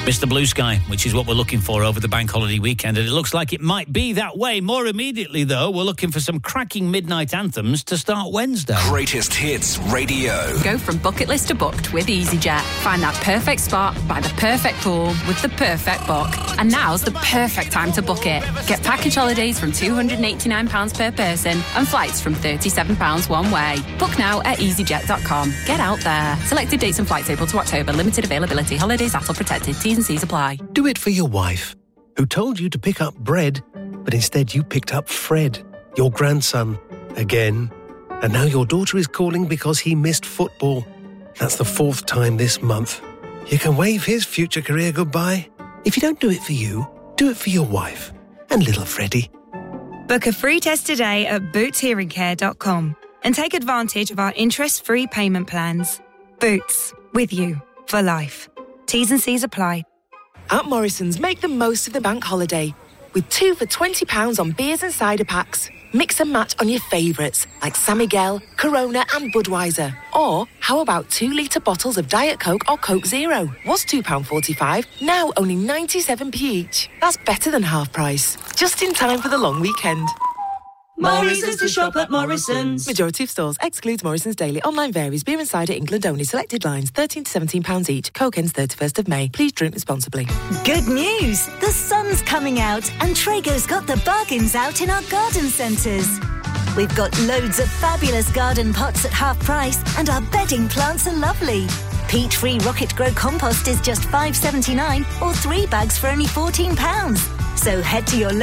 Mr. Blue Sky, which is what we're looking for over the bank holiday weekend. And it looks like it might be that way. More immediately, though, we're looking for some cracking midnight anthems to start Wednesday. Greatest Hits Radio. Go from bucket list to booked with EasyJet. Find that perfect spot by the perfect pool with the perfect book. And now's the perfect time to book it. Get package holidays from £289 per person and flights from £37 one way. Book now at easyjet.com. Get out there. Selected dates and flights April to October. Limited availability. Holidays ATOL protected. T's and C's apply. Do it for your wife, who told you to pick up bread, but instead you picked up Fred, your grandson, again. And now your daughter is calling because he missed football. That's the 4th time this month. You can wave his future career goodbye. If you don't do it for you, do it for your wife and little Freddie. Book a free test today at bootshearingcare.com and take advantage of our interest-free payment plans. Boots, with you for life. T's and C's apply. At Morrison's, make the most of the bank holiday with 2 for £20 on beers and cider packs. Mix and match on your favourites like San Miguel, Corona and Budweiser. Or how about 2-litre bottles of Diet Coke or Coke Zero? Was £2.45, now only 97p each. That's better than half price. Just in time for the long weekend. Morrison's to shop at Morrison's. Majority of stores excludes Morrison's Daily. Online varies. Beer and cider England only. Selected lines £13 to £17 each. Coke ends 31st of May. Please drink responsibly. Good news! The sun's coming out and Traeger's got the bargains out in our garden centres. We've got loads of fabulous garden pots at half price and our bedding plants are lovely. Peat-free Rocket Grow compost is just $5.79 or 3 bags for only £14. So head to your